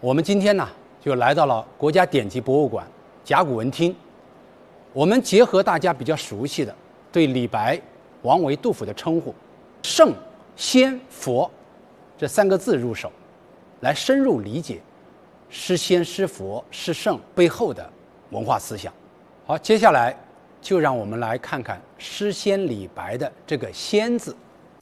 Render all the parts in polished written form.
我们今天呢，就来到了国家典籍博物馆甲骨文厅。我们结合大家比较熟悉的对李白、王维、杜甫的称呼“圣、仙、佛”这三个字入手，来深入理解诗仙、诗佛、诗圣背后的文化思想。好，接下来就让我们来看看诗仙李白的这个“仙”字。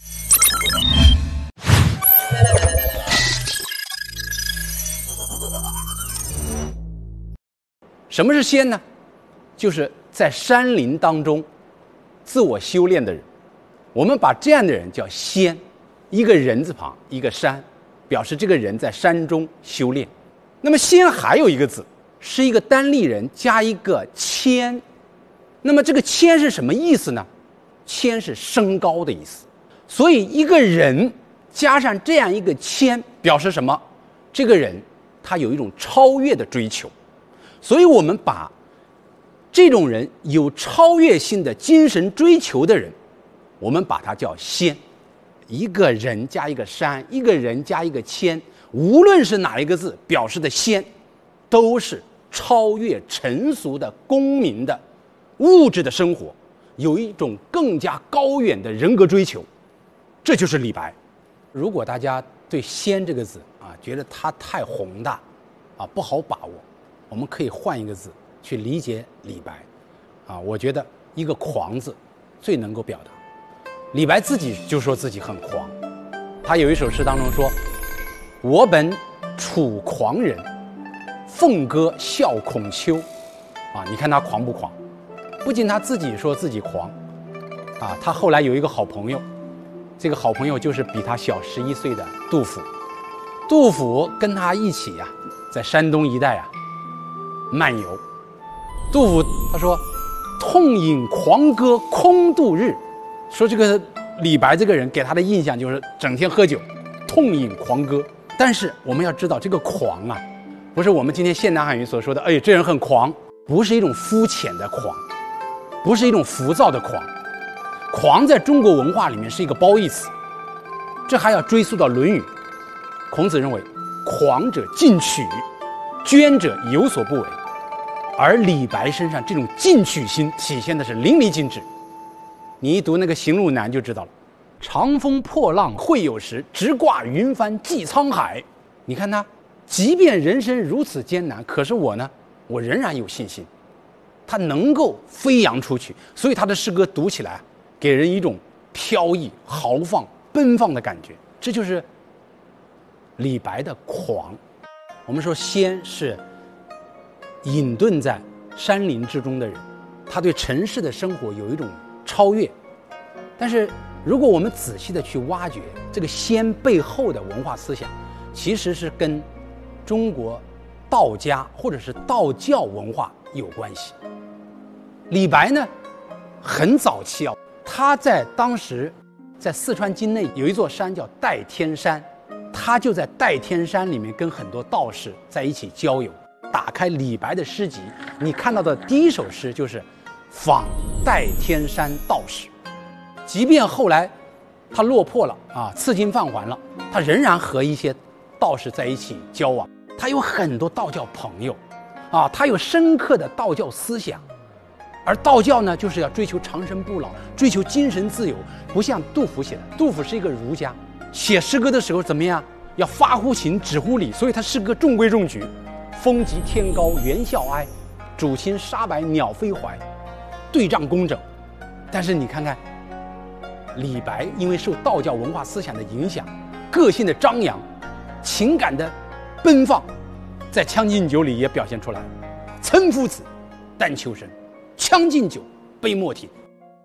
什么是仙呢？就是在山林当中自我修炼的人。我们把这样的人叫仙，一个人字旁，一个山，表示这个人在山中修炼。那么仙还有一个字，是一个单立人加一个谦。那么这个谦是什么意思呢？谦是升高的意思。所以一个人加上这样一个谦，表示什么？这个人他有一种超越的追求。所以我们把这种人有超越性的精神追求的人，我们把他叫仙。一个人加一个山，一个人加一个谦，无论是哪一个字表示的仙，都是超越尘俗的公民的物质的生活，有一种更加高远的人格追求。这就是李白。如果大家对仙这个字觉得它太宏大不好把握，我们可以换一个字去理解李白我觉得一个狂字最能够表达。李白自己就说自己很狂，他有一首诗当中说：我本楚狂人，凤歌笑孔丘。你看他狂不狂？不仅他自己说自己狂他后来有一个好朋友，这个好朋友就是比他小11岁的杜甫。杜甫跟他一起在山东一带漫游。杜甫他说：痛饮狂歌空度日。说这个李白这个人给他的印象就是整天喝酒，痛饮狂歌。但是我们要知道，这个狂不是我们今天现代汉语所说的这人很狂，不是一种肤浅的狂，不是一种浮躁的狂。狂在中国文化里面是一个褒义词，这还要追溯到《论语》。孔子认为，狂者进取，捐者有所不为。而李白身上这种进取心体现的是淋漓尽致。你一读那个《行路难》就知道了。长风破浪会有时，直挂云帆济沧海。你看他，即便人生如此艰难，可是我仍然有信心，他能够飞扬出去。所以他的诗歌读起来给人一种飘逸、豪放、奔放的感觉。这就是李白的狂。我们说仙是隐遁在山林之中的人，他对尘世的生活有一种超越。但是如果我们仔细的去挖掘这个仙背后的文化思想，其实是跟中国道家或者是道教文化有关系。李白呢，很早期他在当时在四川境内有一座山叫代天山，他就在代天山里面跟很多道士在一起交友。打开李白的诗集，你看到的第一首诗就是访代天山道士。即便后来他落魄了赐金放还了，他仍然和一些道士在一起交往。他有很多道教朋友他有深刻的道教思想。而道教呢，就是要追求长生不老，追求精神自由，不像杜甫写的。杜甫是一个儒家，写诗歌的时候怎么样？要发乎情，止乎礼，所以他诗歌中规中矩。风急天高猿啸哀，渚清沙白鸟飞怀，对仗工整。但是你看看李白，因为受道教文化思想的影响，个性的张扬，情感的奔放，在《将进酒》里也表现出来。岑夫子，但求生，将进酒，杯莫停。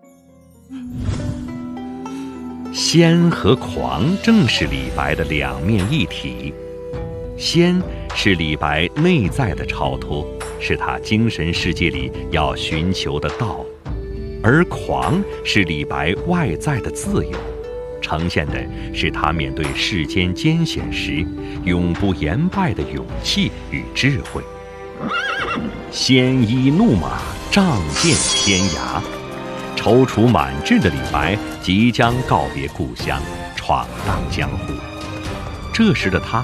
仙和狂正是李白的两面一体。仙是李白内在的超脱，是他精神世界里要寻求的道；而狂是李白外在的自由，呈现的是他面对世间艰险时永不言败的勇气与智慧。鲜衣怒马，仗剑天涯。踌躇满志的李白即将告别故乡，闯荡江湖。这时的他